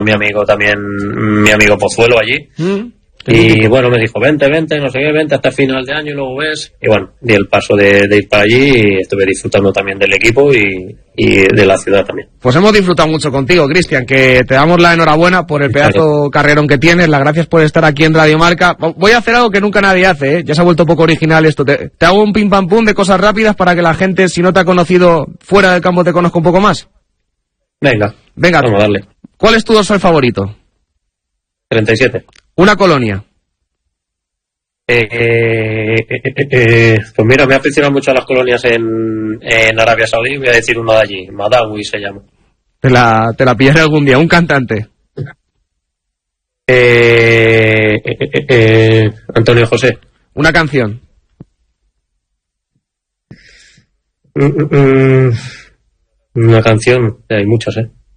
mi amigo Pozuelo allí. Y bueno, me dijo, vente, no sé qué, vente hasta final de año y luego ves. Y bueno, di el paso de ir para allí y estuve disfrutando también del equipo y de la ciudad también. Pues hemos disfrutado mucho contigo, Cristian, que te damos la enhorabuena por el pedazo carrerón que tienes, las gracias por estar aquí en Radio Marca. Voy a hacer algo que nunca nadie hace, ¿eh? Ya se ha vuelto un poco original esto. Te hago un pim pam pum de cosas rápidas para que la gente, si no te ha conocido fuera del campo, te conozca un poco más. Venga, vamos a darle. ¿Cuál es tu dorsal favorito? 37. Una colonia. Pues mira, me aficionan mucho a las colonias en Arabia Saudí. Voy a decir uno de allí, Madawi se llama. Te la pillaré algún día. Un cantante. Antonio José. Una canción. Una canción, hay muchas,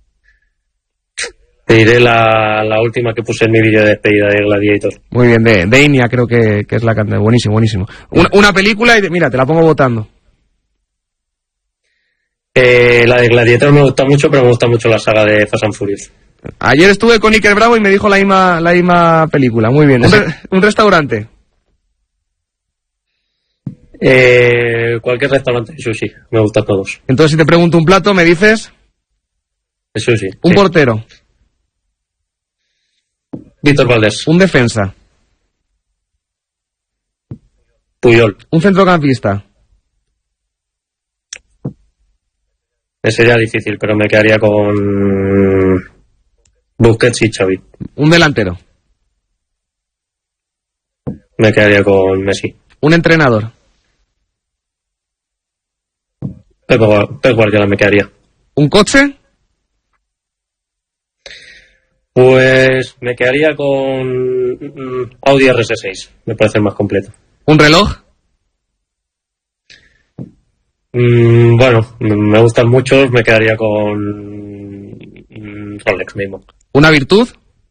Te diré la última que puse en mi vídeo de despedida de Gladiator. Muy bien, de Inia creo que es la cantante. Buenísimo. Una película y mira, te la pongo votando. La de Gladiator me gusta mucho, pero me gusta mucho la saga de Fast and Furious. Ayer estuve con Iker Bravo y me dijo la misma película. Muy bien. ¿Un restaurante? Cualquier restaurante de sushi. Me gustan todos. Entonces, si te pregunto un plato, ¿me dices? De sushi. Un portero. Víctor Valdés. Un defensa. Puyol. Un centrocampista. Sería difícil, pero me quedaría con Busquets y Xavi. Un delantero. Me quedaría con Messi. Un entrenador. Pep Guardiola me quedaría. ¿Un coche? Pues me quedaría con Audi RS6, me parece el más completo. ¿Un reloj? Bueno, me gustan muchos, me quedaría con Rolex mismo. ¿Una virtud?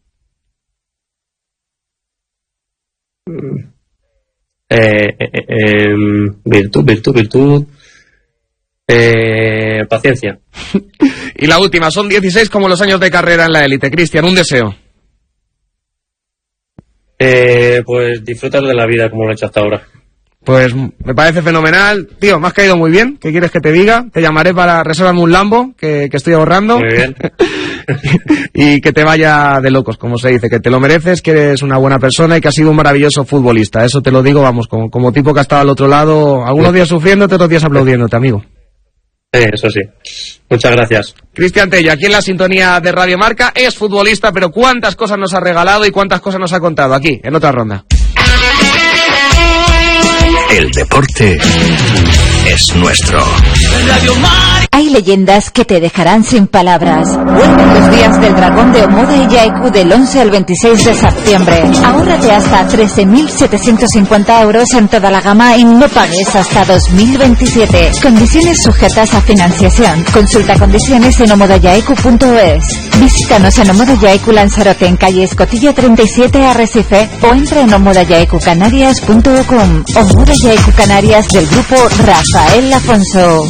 Virtud. Paciencia. Y la última, son 16 como los años de carrera en la élite. Cristian, un deseo. Pues disfrutar de la vida como lo he hecho hasta ahora. Pues me parece fenomenal. Tío, me has caído muy bien. ¿Qué quieres que te diga? Te llamaré para reservarme un Lambo, que estoy ahorrando. Muy bien. Y que te vaya de locos, como se dice. Que te lo mereces, que eres una buena persona y que has sido un maravilloso futbolista. Eso te lo digo, vamos, como tipo que ha estado al otro lado, algunos días sufriéndote, otros días aplaudiéndote, amigo. Eso sí. Muchas gracias. Cristian Tello, aquí en la sintonía de Radio Marca, es futbolista, pero cuántas cosas nos ha regalado y cuántas cosas nos ha contado aquí, en otra ronda. El deporte es nuestro. Hay leyendas que te dejarán sin palabras. Vuelven los días del dragón de Omoda y Yaiku del 11 al 26 de septiembre. Ahórrate hasta 13.750 euros en toda la gama y no pagues hasta 2027. Condiciones sujetas a financiación. Consulta condiciones en omodayaiku.es. Visítanos en Omoda Yaiku Lanzarote en calle Escotillo 37 Arrecife o entra en omodayaikucanarias.com. Omoda Yaiku Canarias del grupo Rafael Afonso.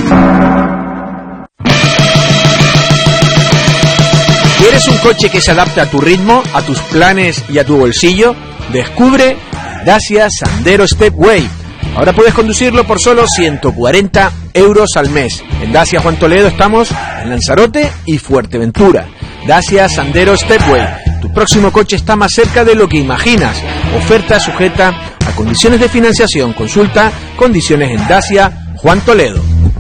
¿Quieres un coche que se adapte a tu ritmo, a tus planes y a tu bolsillo? Descubre Dacia Sandero Stepway. Ahora puedes conducirlo por solo 140 euros al mes. En Dacia Juan Toledo estamos en Lanzarote y Fuerteventura. Dacia Sandero Stepway. Tu próximo coche está más cerca de lo que imaginas. Oferta sujeta a condiciones de financiación. Consulta condiciones en Dacia Juan Toledo.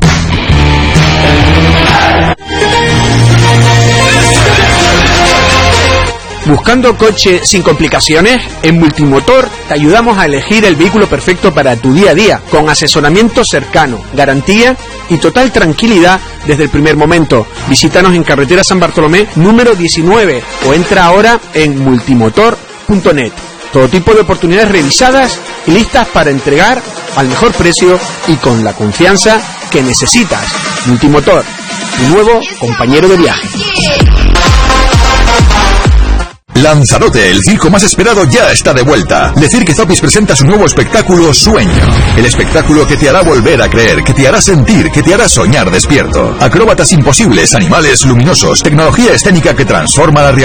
¿Buscando coche sin complicaciones? En Multimotor te ayudamos a elegir el vehículo perfecto para tu día a día, con asesoramiento cercano, garantía y total tranquilidad desde el primer momento. Visítanos en carretera San Bartolomé número 19 o entra ahora en multimotor.net. Todo tipo de oportunidades revisadas y listas para entregar al mejor precio y con la confianza que necesitas. Multimotor, tu nuevo compañero de viaje. Lanzarote, el circo más esperado, ya está de vuelta. Le Cirque Zopis presenta su nuevo espectáculo Sueño. El espectáculo que te hará volver a creer, que te hará sentir, que te hará soñar despierto. Acróbatas imposibles, animales luminosos, tecnología escénica que transforma la realidad.